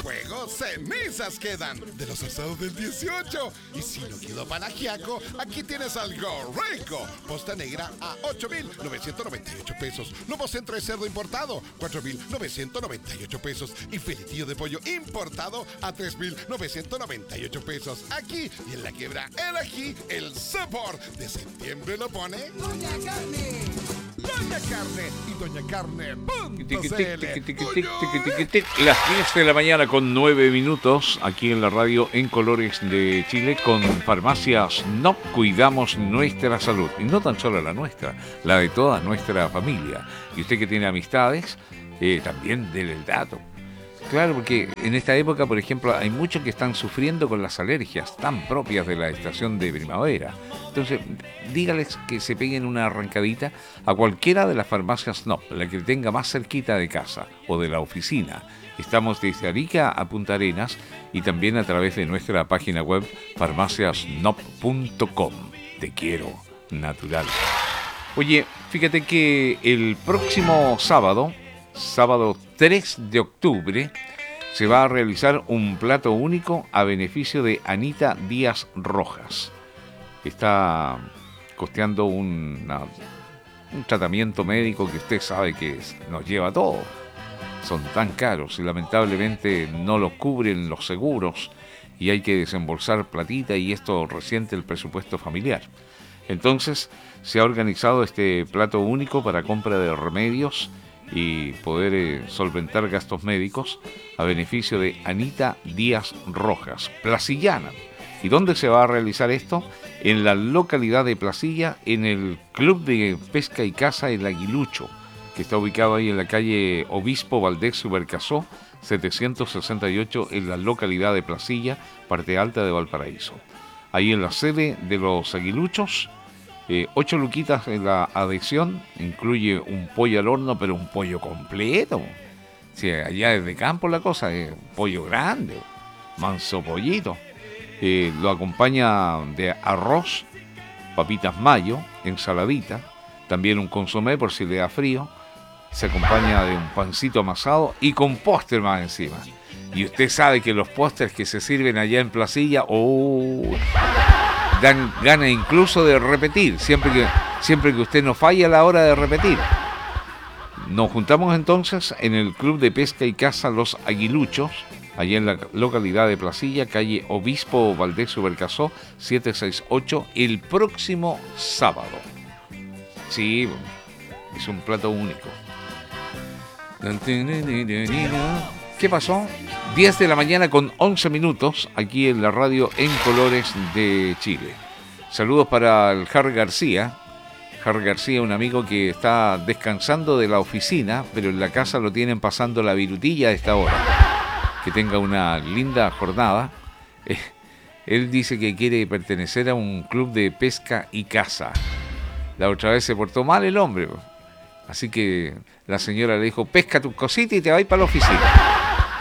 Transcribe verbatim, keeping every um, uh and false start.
fuego, cenizas quedan de los asados del dieciocho. Y si no quedó para ajiaco, aquí tienes algo rico. Posta negra a ocho mil novecientos noventa y ocho pesos. Lomo centro de cerdo importado, cuatro mil novecientos noventa y ocho pesos. Y filetillo de pollo importado a tres mil novecientos noventa y ocho pesos. Aquí y en la quiebra, el ají, el sabor de septiembre lo pone Doña Carne. Doña Carne y Doña Carne punto c l. Las diez de la mañana con nueve minutos aquí en la radio en Colores de Chile con Farmacias N O P. Cuidamos nuestra salud y no tan solo la nuestra, la de toda nuestra familia. Y usted que tiene amistades, eh, también déle el dato. Claro, porque en esta época, por ejemplo, hay muchos que están sufriendo con las alergias tan propias de la estación de primavera. Entonces, dígales que se peguen una arrancadita a cualquiera de las farmacias N O P, la que tenga más cerquita de casa o de la oficina. Estamos desde Arica a Punta Arenas y también a través de nuestra página web farmacias nop punto com. Te quiero, natural. Oye, fíjate que el próximo sábado... Sábado tres de octubre se va a realizar un plato único a beneficio de Anita Díaz Rojas. Está costeando una, un tratamiento médico que usted sabe que es, nos lleva todo. Son tan caros y lamentablemente no los cubren los seguros y hay que desembolsar platita y esto resiente el presupuesto familiar. Entonces se ha organizado este plato único para compra de remedios y poder eh, solventar gastos médicos a beneficio de Anita Díaz Rojas, placillana. ¿Y dónde se va a realizar esto? En la localidad de Placilla, en el Club de Pesca y Caza El Aguilucho, que está ubicado ahí en la calle Obispo Valdés Subercasó, setecientos sesenta y ocho, en la localidad de Placilla, parte alta de Valparaíso. Ahí en la sede de los Aguiluchos, Eh, ocho luquitas en la adhesión, incluye un pollo al horno, pero un pollo completo. Si allá es de campo la cosa, es un pollo grande, manso pollito. Eh, lo acompaña de arroz, papitas mayo, ensaladita, también un consomé por si le da frío. Se acompaña de un pancito amasado y con póster más encima. Y usted sabe que los pósters que se sirven allá en Placilla, oh, dan ganas incluso de repetir, siempre que, siempre que usted no falle a la hora de repetir. Nos juntamos entonces en el Club de Pesca y Caza Los Aguiluchos, allá en la localidad de Placilla, calle Obispo Valdés Subercasó, setecientos sesenta y ocho, el próximo sábado. Sí, es un plato único. ¿Qué pasó? diez de la mañana con once minutos, aquí en la radio en Colores de Chile. Saludos para el Harry García. Harry García, un amigo que está descansando de la oficina, pero en la casa lo tienen pasando la virutilla a esta hora. Que tenga una linda jornada. Eh, él dice que quiere pertenecer a un club de pesca y caza. La otra vez se portó mal el hombre, así que la señora le dijo, pesca tus cositas y te vas para la oficina.